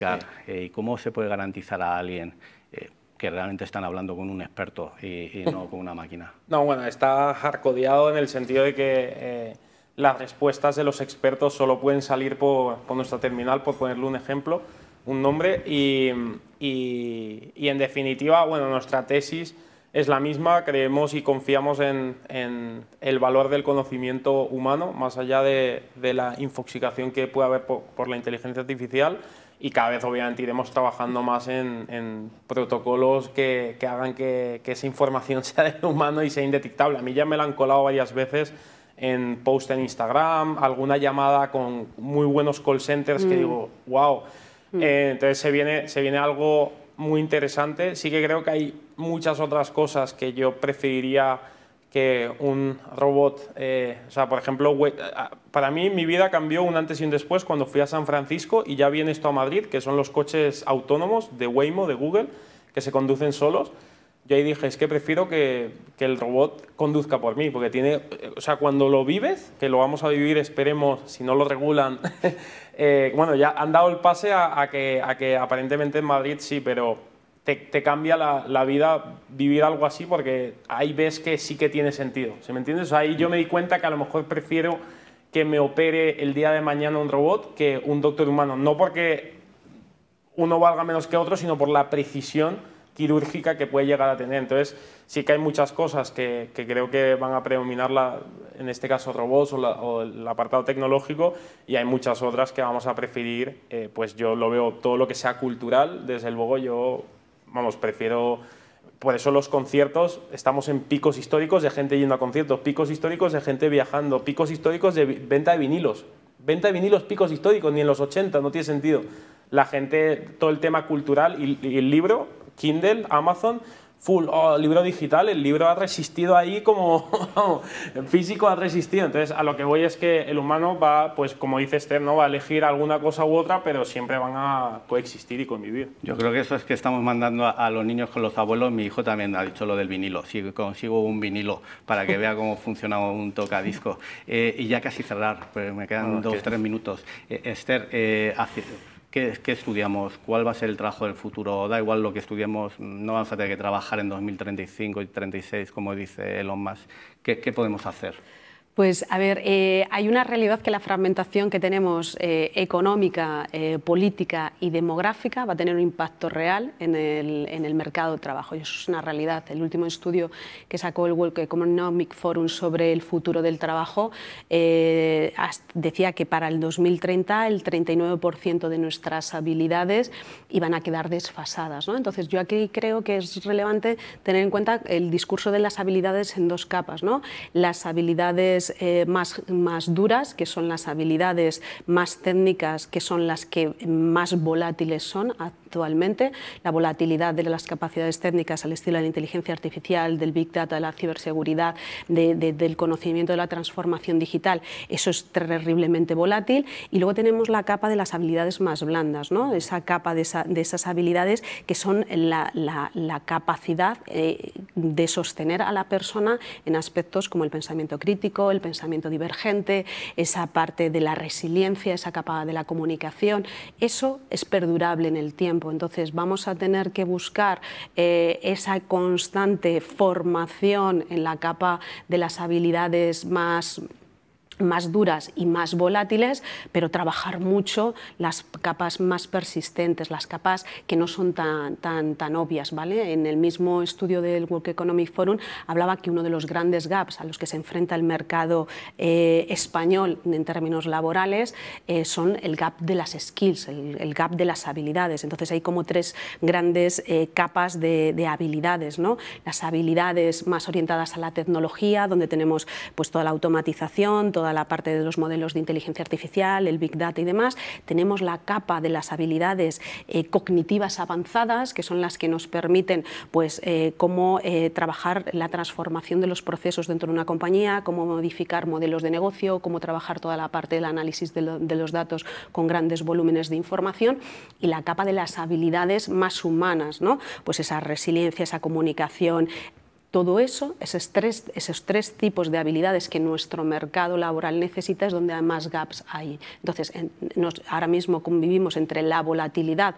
¿Y cómo se puede garantizar a alguien que realmente están hablando con un experto y no con una máquina? No, bueno, está hardcodeado en el sentido de que las respuestas de los expertos solo pueden salir por nuestra terminal, por ponerle un ejemplo, un nombre, y en definitiva, bueno, nuestra tesis es la misma. Creemos y confiamos en el valor del conocimiento humano, más allá de la infoxicación que puede haber por la inteligencia artificial, y cada vez obviamente iremos trabajando más en protocolos que hagan que esa información sea del humano y sea indetectable. A mí ya me la han colado varias veces en post en Instagram, alguna llamada con muy buenos call centers que digo, wow. Entonces se viene algo muy interesante. Sí que creo que hay muchas otras cosas que yo preferiría que un robot, o sea, por ejemplo, para mí mi vida cambió un antes y un después cuando fui a San Francisco y ya viene esto a Madrid, que son los coches autónomos de Waymo, de Google, que se conducen solos. Yo ahí dije, es que prefiero que el robot conduzca por mí, porque tiene, o sea, cuando lo vives, que lo vamos a vivir, esperemos, si no lo regulan, bueno, ya han dado el pase a que aparentemente en Madrid sí, pero te cambia la vida vivir algo así, porque ahí ves que sí que tiene sentido, ¿sí me entiendes? O sea, ahí yo me di cuenta que a lo mejor prefiero que me opere el día de mañana un robot que un doctor humano, no porque uno valga menos que otro, sino por la precisión quirúrgica que puede llegar a tener. Entonces, sí que hay muchas cosas que creo que van a predominar, en este caso, robots o el apartado tecnológico, y hay muchas otras que vamos a preferir. Pues yo lo veo, todo lo que sea cultural, desde luego yo, vamos, prefiero. Por eso los conciertos, estamos en picos históricos de gente yendo a conciertos, picos históricos de gente viajando, picos históricos de venta de vinilos. Venta de vinilos, picos históricos, ni en los 80, no tiene sentido. La gente, todo el tema cultural y el libro, Kindle, Amazon, full, libro digital, el libro ha resistido ahí como el físico ha resistido. Entonces, a lo que voy es que el humano va, pues como dice Esther, ¿no? Va a elegir alguna cosa u otra, pero siempre van a coexistir y convivir. Yo creo que eso es que estamos mandando a los niños con los abuelos. Mi hijo también ha dicho lo del vinilo. Si consigo un vinilo para que vea cómo funciona un tocadiscos. Y ya casi cerrar, pues me quedan 2 o 3 minutos. Esther, ¿qué estudiamos? ¿Cuál va a ser el trabajo del futuro? Da igual lo que estudiemos, no vamos a tener que trabajar en 2035 y 36, como dice Elon Musk. ¿Qué podemos hacer? Pues a ver, hay una realidad que la fragmentación que tenemos económica, política y demográfica va a tener un impacto real en el mercado de trabajo, y eso es una realidad. El último estudio que sacó el World Economic Forum sobre el futuro del trabajo decía que para el 2030 el 39% de nuestras habilidades iban a quedar desfasadas, ¿no? Entonces yo aquí creo que es relevante tener en cuenta el discurso de las habilidades en 2 capas, ¿no? Las habilidades más duras, que son las habilidades más técnicas, que son las que más volátiles son actualmente. La volatilidad de las capacidades técnicas al estilo de la inteligencia artificial, del Big Data, de la ciberseguridad, del conocimiento de la transformación digital, eso es terriblemente volátil. Y luego tenemos la capa de las habilidades más blandas, ¿no? Esa capa de esas habilidades que son la capacidad de sostener a la persona en aspectos como el pensamiento crítico, el pensamiento divergente, esa parte de la resiliencia, esa capa de la comunicación. Eso es perdurable en el tiempo. Entonces vamos a tener que buscar esa constante formación en la capa de las habilidades más duras y más volátiles, pero trabajar mucho las capas más persistentes, las capas que no son tan obvias, ¿vale? En el mismo estudio del World Economic Forum hablaba que uno de los grandes gaps a los que se enfrenta el mercado español en términos laborales son el gap de las skills, el gap de las habilidades. Entonces hay como 3 grandes capas de habilidades, ¿no? Las habilidades más orientadas a la tecnología, donde tenemos pues toda la automatización, toda la parte de los modelos de inteligencia artificial, el Big Data y demás. Tenemos la capa de las habilidades cognitivas avanzadas, que son las que nos permiten pues, cómo trabajar la transformación de los procesos dentro de una compañía, cómo modificar modelos de negocio, cómo trabajar toda la parte del análisis de los datos con grandes volúmenes de información, y la capa de las habilidades más humanas, ¿no? Pues esa resiliencia, esa comunicación. Todo eso, esos tres tipos de habilidades que nuestro mercado laboral necesita, es donde más gaps hay. Entonces, ahora mismo convivimos entre la volatilidad